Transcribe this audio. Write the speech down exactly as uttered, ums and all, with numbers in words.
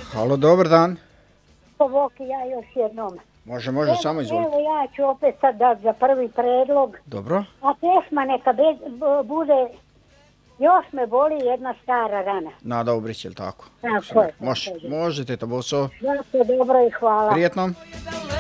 Halo, dobar dan. Voki, ja još jednom. Može, može, Evo, samo izvolite. Evo ja ću opet sad dati za prvi predlog. Dobro. A pesma neka be, b, bude Još me boli jedna stara rana. Nada Obrić, je li tako? Tako je. Može, možete to, Boso. Jako dobro i hvala. Prijetno.